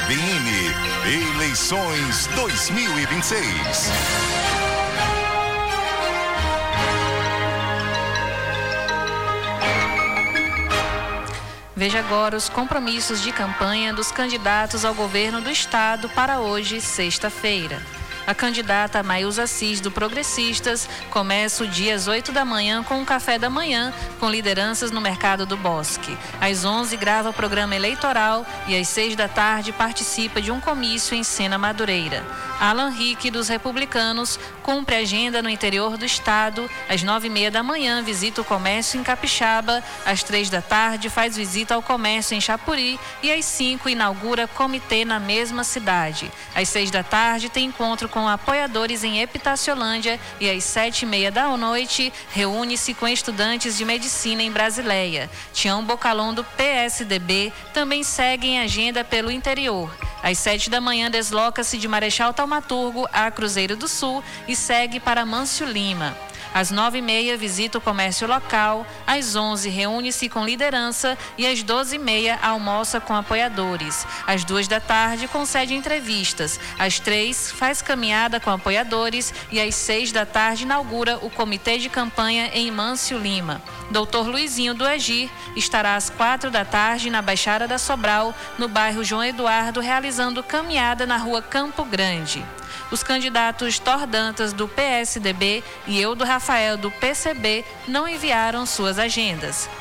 CBN, eleições 2026. Veja agora os compromissos de campanha dos candidatos ao governo do estado para hoje, sexta-feira. A candidata Maísa Assis, do Progressistas, começa o dia às 8 da manhã com um café da manhã, com lideranças no Mercado do Bosque. Às 11 grava o programa eleitoral e às 6 da tarde participa de um comício em Sena Madureira. Alan Rick, dos Republicanos, cumpre a agenda no interior do estado. Às 9h30 da manhã visita o comércio em Capixaba. Às 3 da tarde faz visita ao comércio em Chapuri e às 5 inaugura comitê na mesma cidade. Às 6 da tarde tem encontro com apoiadores em Epitaciolândia e às 7h30 da noite reúne-se com estudantes de medicina em Brasileia. Tião Bocalon, do PSDB, também segue em agenda pelo interior. Às 7 da manhã desloca-se de Marechal Thaumaturgo a Cruzeiro do Sul e segue para Mâncio Lima. Às 9h30 visita o comércio local, às 11 reúne-se com liderança e às 12h30 almoça com apoiadores. Às 2 da tarde concede entrevistas, às 3 faz caminhada com apoiadores e às 6 da tarde inaugura o comitê de campanha em Mâncio Lima. Dr. Luizinho do Egir estará às 4 da tarde na Baixada da Sobral, no bairro João Eduardo, realizando caminhada na rua Campo Grande. Os candidatos Thor Dantas, do PSDB, e Eudo Rafael, do PCB, não enviaram suas agendas.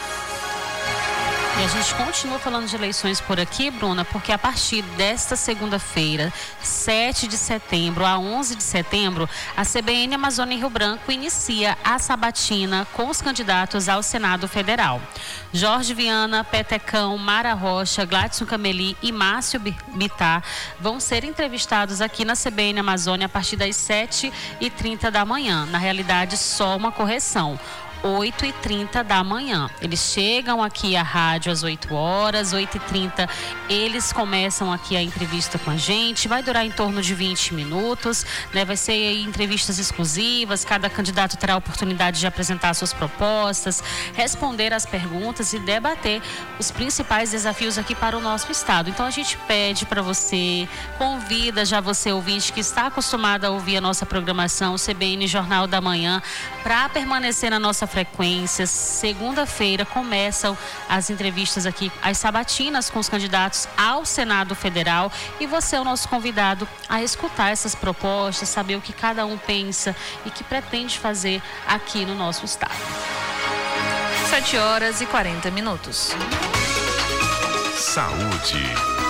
E a gente continua falando de eleições por aqui, Bruna, porque a partir desta segunda-feira, 7 de setembro a 11 de setembro, a CBN Amazônia e Rio Branco inicia a sabatina com os candidatos ao Senado Federal. Jorge Viana, Petecão, Mara Rocha, Gladson Cameli e Márcio Bittar vão ser entrevistados aqui na CBN Amazônia a partir das 7h30 da manhã. Na realidade, só uma correção. 8h30 da manhã. Eles chegam aqui à rádio às 8 horas, 8h30 eles começam aqui a entrevista com a gente, vai durar em torno de 20 minutos, né? Vai ser aí entrevistas exclusivas, cada candidato terá a oportunidade de apresentar suas propostas, responder às perguntas e debater os principais desafios aqui para o nosso estado. Então a gente pede para você, convida já você ouvinte que está acostumado a ouvir a nossa programação, o CBN Jornal da Manhã, para permanecer na nossa frequência. Segunda-feira começam as entrevistas aqui, as sabatinas com os candidatos ao Senado Federal, e você é o nosso convidado a escutar essas propostas, saber o que cada um pensa e que pretende fazer aqui no nosso estado. 7h40. Saúde.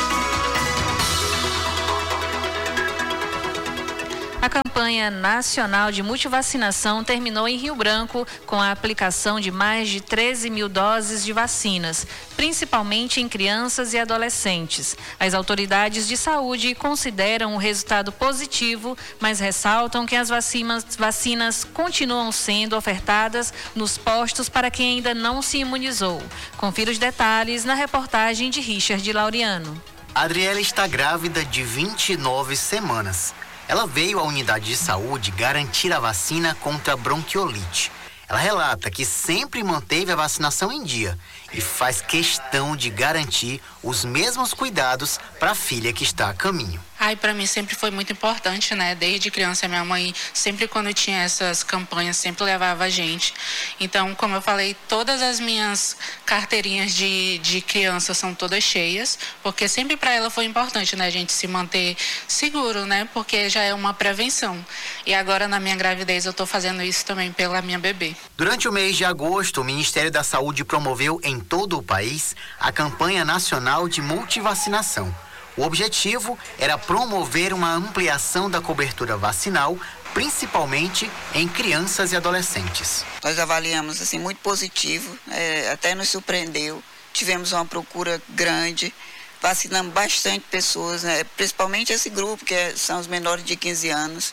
A campanha nacional de multivacinação terminou em Rio Branco com a aplicação de mais de 13 mil doses de vacinas, principalmente em crianças e adolescentes. As autoridades de saúde consideram o resultado positivo, mas ressaltam que as vacinas continuam sendo ofertadas nos postos para quem ainda não se imunizou. Confira os detalhes na reportagem de Richard Laureano. Adriela está grávida de 29 semanas. Ela veio à unidade de saúde garantir a vacina contra a bronquiolite. Ela relata que sempre manteve a vacinação em dia e faz questão de garantir os mesmos cuidados para a filha que está a caminho. Para mim sempre foi muito importante, né? Desde criança, minha mãe, sempre quando tinha essas campanhas, sempre levava a gente. Então, como eu falei, todas as minhas carteirinhas de criança são todas cheias, porque sempre para ela foi importante, né? A gente se manter seguro, né? Porque já é uma prevenção. E agora, na minha gravidez, eu estou fazendo isso também pela minha bebê. Durante o mês de agosto, o Ministério da Saúde promoveu em todo o país a campanha nacional de multivacinação. O objetivo era promover uma ampliação da cobertura vacinal, principalmente em crianças e adolescentes. Nós avaliamos assim muito positivo, até nos surpreendeu. Tivemos uma procura grande, vacinamos bastante pessoas, né? Principalmente esse grupo que são os menores de 15 anos.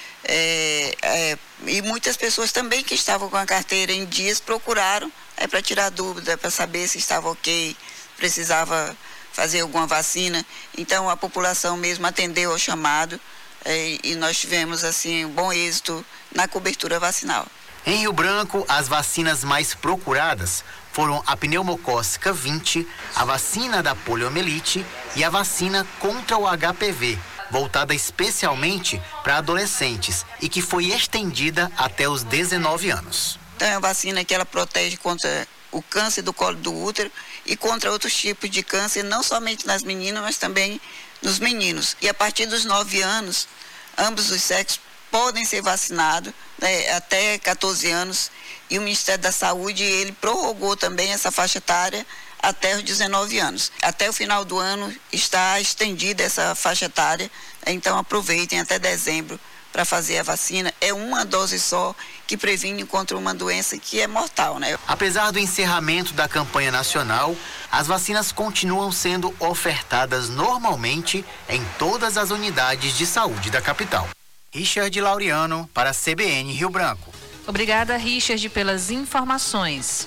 E muitas pessoas também que estavam com a carteira em dias procuraram para tirar dúvida, para saber se estava ok, precisava fazer alguma vacina. Então a população mesmo atendeu ao chamado e nós tivemos assim um bom êxito na cobertura vacinal. Em Rio Branco, as vacinas mais procuradas foram a pneumocócica 20, a vacina da poliomielite e a vacina contra o HPV, voltada especialmente para adolescentes e que foi estendida até os 19 anos. Então é uma vacina que ela protege contra o câncer do colo do útero e contra outros tipos de câncer, não somente nas meninas, mas também nos meninos. E a partir dos 9 anos, ambos os sexos podem ser vacinados, né, até 14 anos, e o Ministério da Saúde, ele prorrogou também essa faixa etária até os 19 anos. Até o final do ano está estendida essa faixa etária, então aproveitem até dezembro para fazer a vacina. É uma dose só que previne contra uma doença que é mortal, né? Apesar do encerramento da campanha nacional, as vacinas continuam sendo ofertadas normalmente em todas as unidades de saúde da capital. Richard Laureano para a CBN Rio Branco. Obrigada, Richard, pelas informações.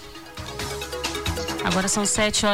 Agora são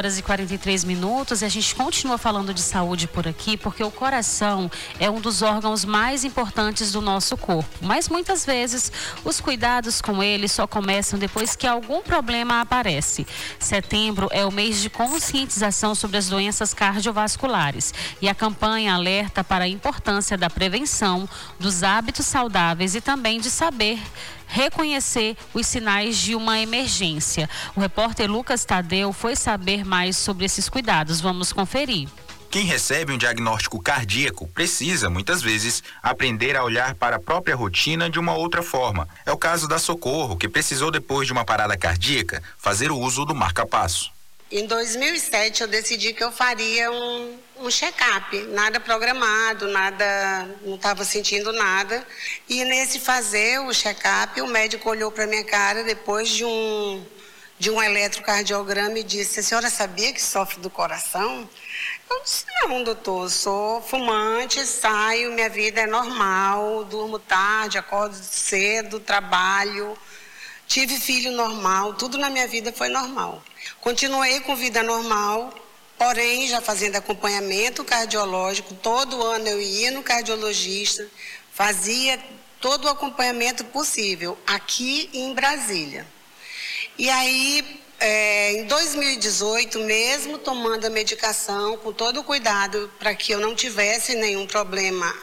7h43 e a gente continua falando de saúde por aqui, porque o coração é um dos órgãos mais importantes do nosso corpo. Mas muitas vezes os cuidados com ele só começam depois que algum problema aparece. Setembro é o mês de conscientização sobre as doenças cardiovasculares e a campanha alerta para a importância da prevenção, dos hábitos saudáveis e também de saber reconhecer os sinais de uma emergência. O repórter Lucas Tadeu foi saber mais sobre esses cuidados. Vamos conferir. Quem recebe um diagnóstico cardíaco precisa, muitas vezes, aprender a olhar para a própria rotina de uma outra forma. É o caso da Socorro, que precisou, depois de uma parada cardíaca, fazer o uso do marca-passo. Em 2007 eu decidi que eu faria um check-up, nada programado, não estava sentindo nada. E nesse fazer o check-up, o médico olhou para minha cara depois de um eletrocardiograma e disse: a senhora sabia que sofre do coração? Eu disse: não, doutor, sou fumante, saio, minha vida é normal, durmo tarde, acordo cedo, trabalho, tive filho normal, tudo na minha vida foi normal. Continuei com vida normal, porém já fazendo acompanhamento cardiológico. Todo ano eu ia no cardiologista, fazia todo o acompanhamento possível aqui em Brasília. E aí, em 2018, mesmo tomando a medicação, com todo o cuidado para que eu não tivesse nenhum problema,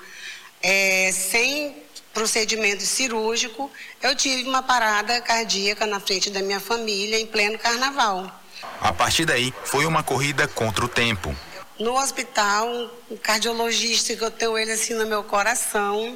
sem procedimento cirúrgico, eu tive uma parada cardíaca na frente da minha família em pleno carnaval. A partir daí, foi uma corrida contra o tempo. No hospital, um cardiologista, que eu tenho ele assim no meu coração,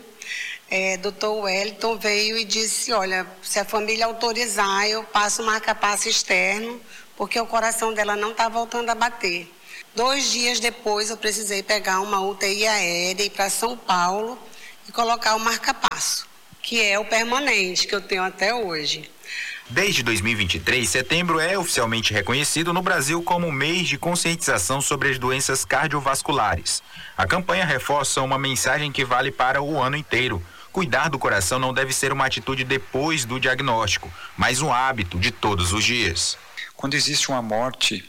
Dr. Wellington, veio e disse: olha, se a família autorizar, eu passo o marca-passo externo, porque o coração dela não está voltando a bater. 2 dias depois, eu precisei pegar uma UTI aérea e ir para São Paulo e colocar o marca-passo, que é o permanente que eu tenho até hoje. Desde 2023, setembro é oficialmente reconhecido no Brasil como mês de conscientização sobre as doenças cardiovasculares. A campanha reforça uma mensagem que vale para o ano inteiro. Cuidar do coração não deve ser uma atitude depois do diagnóstico, mas um hábito de todos os dias. Quando existe uma morte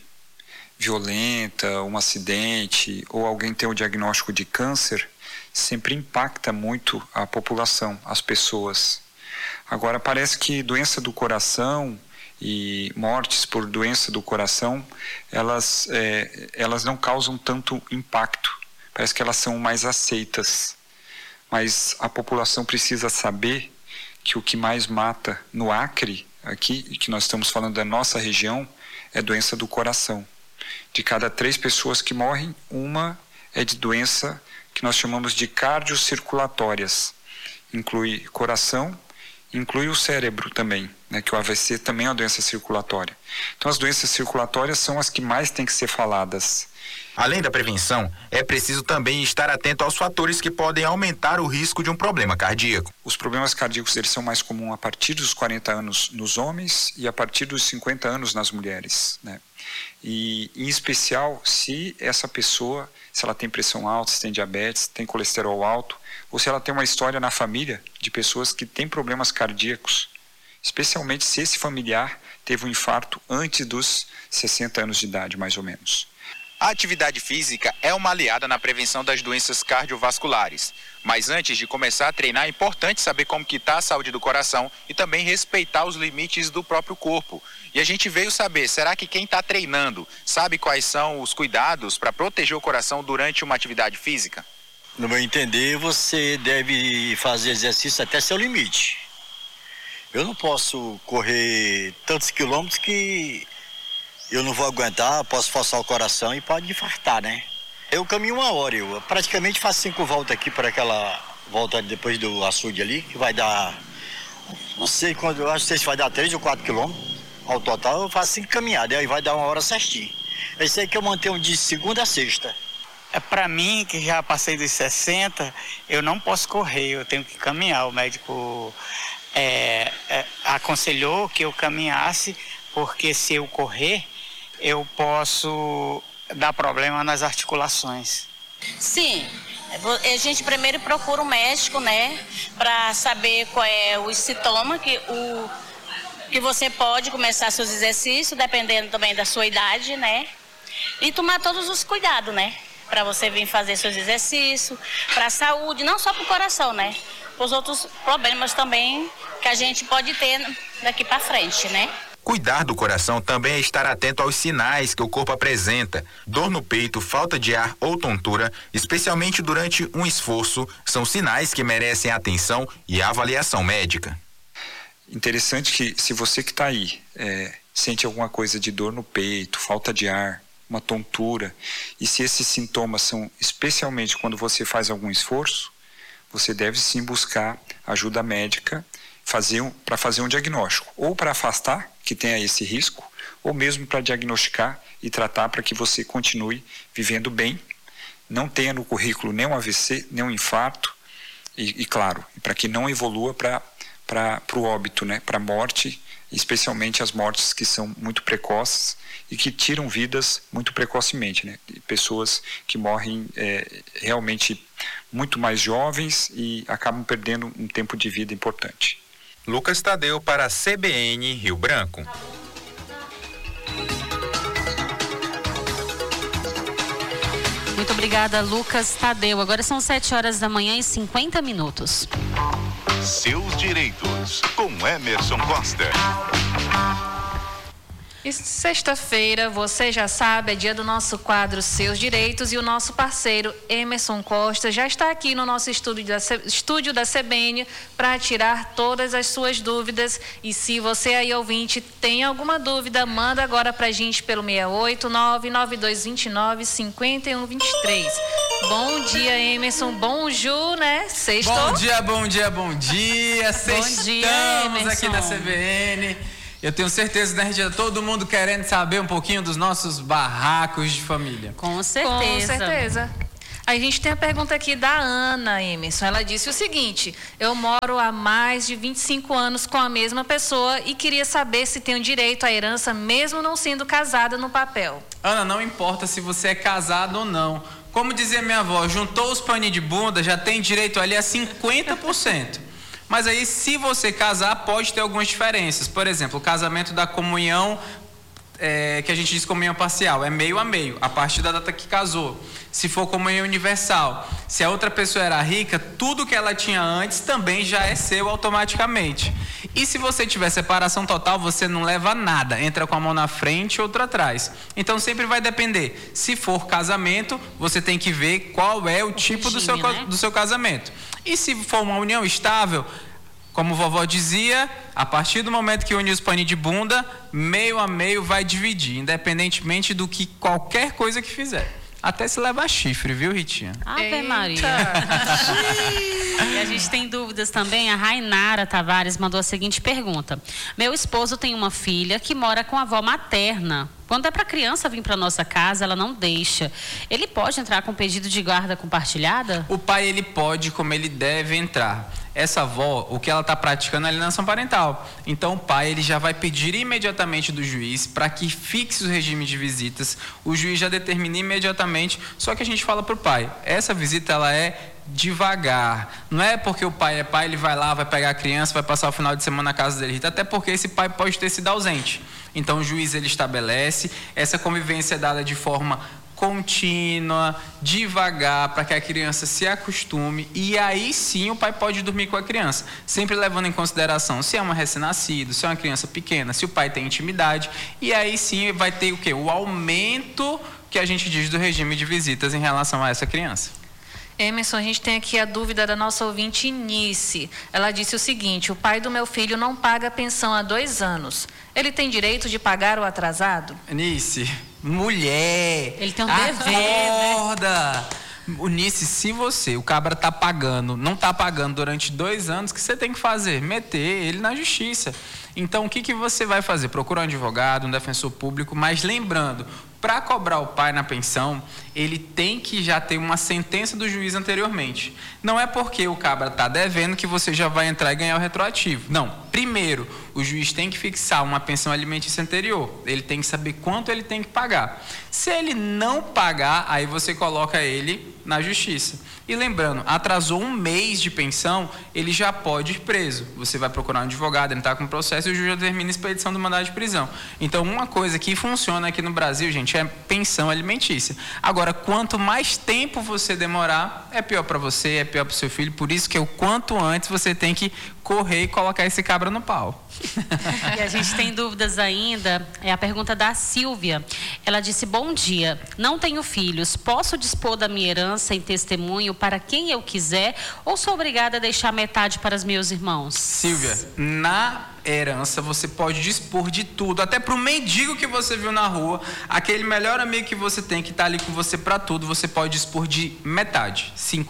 violenta, um acidente ou alguém tem o diagnóstico de câncer, sempre impacta muito a população, as pessoas. Agora, parece que doença do coração e mortes por doença do coração, elas não causam tanto impacto. Parece que elas são mais aceitas. Mas a população precisa saber que o que mais mata no Acre, aqui, que nós estamos falando da nossa região, é doença do coração. De cada 3 pessoas que morrem, uma é de doença que nós chamamos de cardiocirculatórias. Inclui coração, inclui o cérebro também, né, que o AVC também é uma doença circulatória. Então as doenças circulatórias são as que mais têm que ser faladas. Além da prevenção, é preciso também estar atento aos fatores que podem aumentar o risco de um problema cardíaco. Os problemas cardíacos eles são mais comuns a partir dos 40 anos nos homens e a partir dos 50 anos nas mulheres, né? E em especial se essa pessoa, se ela tem pressão alta, se tem diabetes, tem colesterol alto, ou se ela tem uma história na família de pessoas que têm problemas cardíacos, especialmente se esse familiar teve um infarto antes dos 60 anos de idade, mais ou menos. A atividade física é uma aliada na prevenção das doenças cardiovasculares. Mas antes de começar a treinar, é importante saber como que está a saúde do coração e também respeitar os limites do próprio corpo. E a gente veio saber, será que quem está treinando sabe quais são os cuidados para proteger o coração durante uma atividade física? No meu entender, você deve fazer exercício até seu limite. Eu não posso correr tantos quilômetros que eu não vou aguentar, posso forçar o coração e pode infartar, né? Eu caminho 1 hora, eu praticamente faço 5 voltas aqui para aquela volta depois do açude ali, que vai dar, não sei quando, eu acho que vai dar 3 ou 4 quilômetros. Ao total eu faço 5 caminhadas, aí vai dar 1 hora certinho. É isso aí que eu mantenho de segunda a sexta. Para mim, que já passei dos 60, eu não posso correr, eu tenho que caminhar. O médico aconselhou que eu caminhasse, porque se eu correr, eu posso dar problema nas articulações. Sim, a gente primeiro procura um médico, né, para saber qual é o sintoma que você pode começar seus exercícios, dependendo também da sua idade, né, e tomar todos os cuidados, né, para você vir fazer seus exercícios, para a saúde, não só para o coração, né, para os outros problemas também que a gente pode ter daqui para frente, né. Cuidar do coração também é estar atento aos sinais que o corpo apresenta. Dor no peito, falta de ar ou tontura, especialmente durante um esforço, são sinais que merecem atenção e avaliação médica. Interessante que se você que está aí sente alguma coisa de dor no peito, falta de ar, uma tontura, e se esses sintomas são especialmente quando você faz algum esforço, você deve sim buscar ajuda médica para fazer um diagnóstico, ou para afastar que tenha esse risco, ou mesmo para diagnosticar e tratar para que você continue vivendo bem, não tenha no currículo nem um AVC, nem um infarto, e claro, para que não evolua para o óbito, né, para a morte, especialmente as mortes que são muito precoces e que tiram vidas muito precocemente, né, pessoas que morrem realmente muito mais jovens e acabam perdendo um tempo de vida importante. Lucas Tadeu para a CBN Rio Branco. Muito obrigada, Lucas Tadeu. Agora são 7h50. Seus direitos, com Emerson Costa. E sexta-feira, você já sabe, é dia do nosso quadro Seus Direitos, e o nosso parceiro Emerson Costa já está aqui no nosso estúdio da CBN para tirar todas as suas dúvidas. E se você aí, ouvinte, tem alguma dúvida, manda agora para a gente pelo 689-9229-5123. Bom dia, Emerson. Bom Ju, né? Sextou. Bom dia. Sextamos aqui na CBN. Eu tenho certeza, né, Regina? Todo mundo querendo saber um pouquinho dos nossos barracos de família. Com certeza. A gente tem a pergunta aqui da Ana, Emerson. Ela disse o seguinte: eu moro há mais de 25 anos com a mesma pessoa e queria saber se tenho direito à herança mesmo não sendo casada no papel. Ana, não importa se você é casado ou não. Como dizia minha avó, juntou os paninhos de bunda, já tem direito ali a 50%. Mas aí, se você casar, pode ter algumas diferenças. Por exemplo, o casamento da comunhão, que a gente diz comunhão parcial, é meio a meio, a partir da data que casou. Se for comunhão universal, se a outra pessoa era rica, tudo que ela tinha antes também já é seu automaticamente. E se você tiver separação total, você não leva nada, entra com a mão na frente e outra atrás. Então sempre vai depender. Se for casamento, você tem que ver qual é o tipo regime, do seu casamento. E se for uma união estável, como vovó dizia, a partir do momento que une os paninhos de bunda, meio a meio vai dividir, independentemente do que qualquer coisa que fizer. Até se levar chifre, viu, Ritinha? Ave Maria. E a gente tem dúvidas também. A Rainara Tavares mandou a seguinte pergunta: meu esposo tem uma filha que mora com a avó materna. Quando é para a criança vir para nossa casa, ela não deixa. Ele pode entrar com pedido de guarda compartilhada? O pai, ele pode, como ele deve entrar. Essa avó, o que ela está praticando é alienação parental. Então o pai, ele já vai pedir imediatamente do juiz para que fixe o regime de visitas. O juiz já determina imediatamente. Só que a gente fala para o pai: essa visita, ela é devagar. Não é porque o pai é pai, ele vai lá, vai pegar a criança, vai passar o final de semana na casa dele. Até porque esse pai pode ter sido ausente. Então o juiz, ele estabelece, essa convivência é dada de forma contínua, devagar, para que a criança se acostume, e aí sim o pai pode dormir com a criança, sempre levando em consideração se é uma recém-nascido, se é uma criança pequena, se o pai tem intimidade, e aí sim vai ter o quê? O aumento que a gente diz do regime de visitas em relação a essa criança. Emerson, a gente tem aqui a dúvida da nossa ouvinte Nice. Ela disse o seguinte: o pai do meu filho não paga pensão há 2 anos. Ele tem direito de pagar o atrasado? Nice, mulher! Ele tem um dever, acorda! Nice, se o cabra tá pagando, não tá pagando durante 2 anos, o que você tem que fazer? Meter ele na justiça. Então, o que você vai fazer? Procura um advogado, um defensor público, mas lembrando, para cobrar o pai na pensão, ele tem que já ter uma sentença do juiz anteriormente. Não é porque o cabra está devendo que você já vai entrar e ganhar o retroativo. Não. Primeiro, o juiz tem que fixar uma pensão alimentícia anterior. Ele tem que saber quanto ele tem que pagar. Se ele não pagar, aí você coloca ele na justiça. E lembrando, atrasou 1 mês de pensão, ele já pode ir preso. Você vai procurar um advogado, entrar com processo e o juiz já determina a expedição do mandado de prisão. Então, uma coisa que funciona aqui no Brasil, gente, é pensão alimentícia. Agora, quanto mais tempo você demorar, é pior para você, é pior para o seu filho. Por isso que o quanto antes você tem que correr e colocar esse cabra no pau. E a gente tem dúvidas ainda, é a pergunta da Silvia. Ela disse: bom dia, não tenho filhos, posso dispor da minha herança em testemunho para quem eu quiser ou sou obrigada a deixar metade para os meus irmãos? Silvia, na herança você pode dispor de tudo, até para o mendigo que você viu na rua, aquele melhor amigo que você tem que está ali com você para tudo, você pode dispor de metade,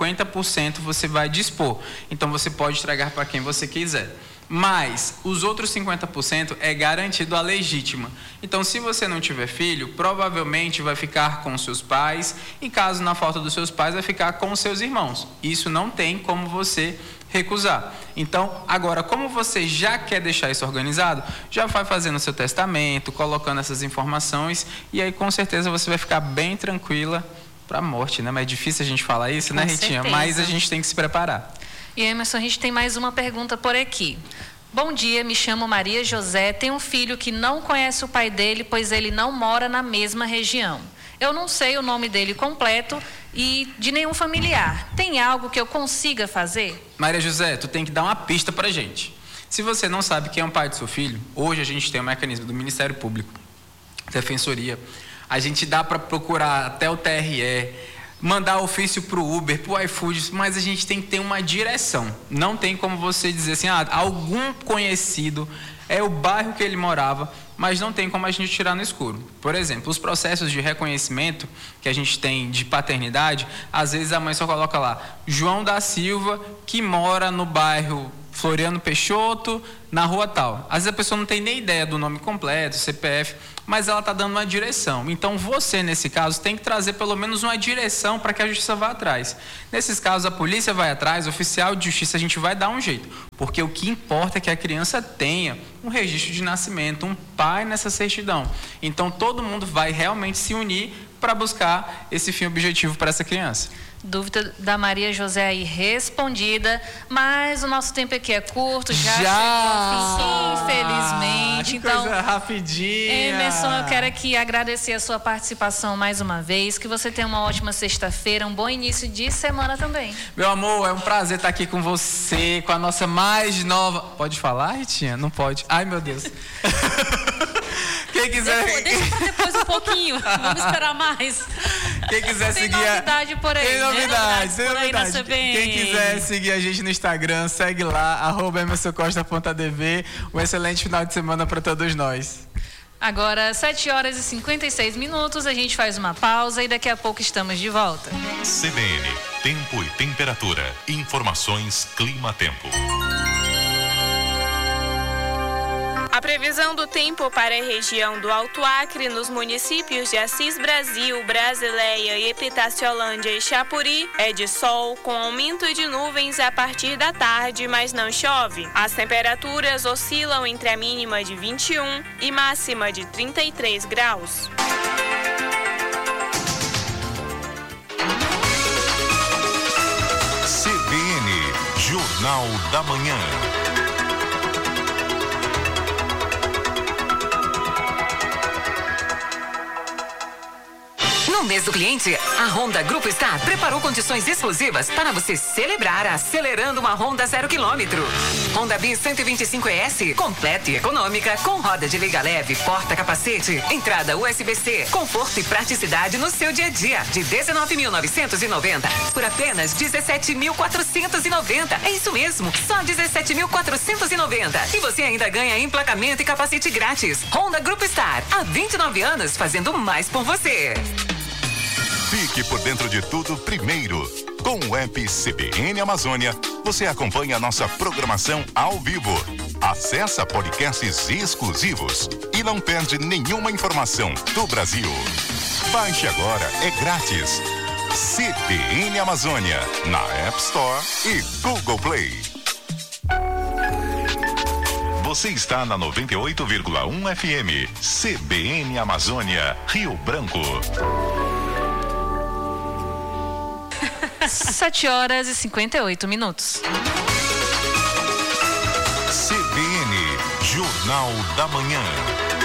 50% você vai dispor, então você pode entregar para quem você quiser. Mas os outros 50% é garantido a legítima. Então, se você não tiver filho, provavelmente vai ficar com seus pais e, caso na falta dos seus pais, vai ficar com os seus irmãos. Isso não tem como você recusar. Então, agora, como você já quer deixar isso organizado, já vai fazendo o seu testamento, colocando essas informações e aí com certeza você vai ficar bem tranquila para a morte, né? Mas é difícil a gente falar isso, com né, Ritinha? certeza. Mas a gente tem que se preparar. E Emerson, a gente tem mais uma pergunta por aqui. Bom dia, me chamo Maria José, tenho um filho que não conhece o pai dele, pois ele não mora na mesma região. Eu não sei o nome dele completo e de nenhum familiar. Tem algo que eu consiga fazer? Maria José, tu tem que dar uma pista pra gente. Se você não sabe quem é o pai do seu filho, hoje a gente tem um mecanismo do Ministério Público, Defensoria. A gente dá para procurar até o TRE, mandar ofício para o Uber, para o iFood, mas a gente tem que ter uma direção. Não tem como você dizer assim, algum conhecido, é o bairro que ele morava, mas não tem como a gente tirar no escuro. Por exemplo, os processos de reconhecimento que a gente tem de paternidade, às vezes a mãe só coloca lá, João da Silva, que mora no bairro Floriano Peixoto, na rua tal. Às vezes a pessoa não tem nem ideia do nome completo, CPF, mas ela está dando uma direção. Então você, nesse caso, tem que trazer pelo menos uma direção para que a justiça vá atrás. Nesses casos, a polícia vai atrás, o oficial de justiça, a gente vai dar um jeito. Porque o que importa é que a criança tenha um registro de nascimento, um pai nessa certidão. Então todo mundo vai realmente se unir para buscar esse fim objetivo para essa criança. Dúvida da Maria José aí respondida, mas o nosso tempo aqui é curto, já chegou ao fim, infelizmente. Que então, coisa rapidinha. Emerson, eu quero aqui agradecer a sua participação mais uma vez, que você tenha uma ótima sexta-feira, um bom início de semana também. Meu amor, é um prazer estar aqui com você, com a nossa mais nova... Pode falar, Ritinha? Não pode. Ai, meu Deus. Quem quiser... Deixa pra depois um pouquinho, vamos esperar mais. Quem quiser tem seguir... novidade por aí, Tem novidade, tem por aí na novidade. CBN. Quem quiser seguir a gente no Instagram, segue lá, @emersoncosta.dv. Um excelente final de semana para todos nós. Agora, 7h56, a gente faz uma pausa e daqui a pouco estamos de volta. CBN, tempo e temperatura. Informações Clima-Tempo. A previsão do tempo para a região do Alto Acre, nos municípios de Assis Brasil, Brasileia, Epitaciolândia e Chapuri, é de sol, com aumento de nuvens a partir da tarde, mas não chove. As temperaturas oscilam entre a mínima de 21 e máxima de 33 graus. CBN, Jornal da Manhã. No mês do cliente, a Honda Grupo Star preparou condições exclusivas para você celebrar acelerando uma Honda 0 km. Honda Bis 125 ES, completa e econômica, com roda de liga leve, porta-capacete, entrada USB-C, conforto e praticidade no seu dia a dia, de 19.990 por apenas 17.490. É isso mesmo, só 17.490. E você ainda ganha emplacamento e capacete grátis. Honda Grupo Star, há 29 anos fazendo mais por você. Fique por dentro de tudo primeiro. Com o app CBN Amazônia, você acompanha a nossa programação ao vivo. Acesse podcasts exclusivos e não perde nenhuma informação do Brasil. Baixe agora, é grátis. CBN Amazônia, na App Store e Google Play. Você está na 98,1 FM, CBN Amazônia, Rio Branco. 7h58. CBN, Jornal da Manhã.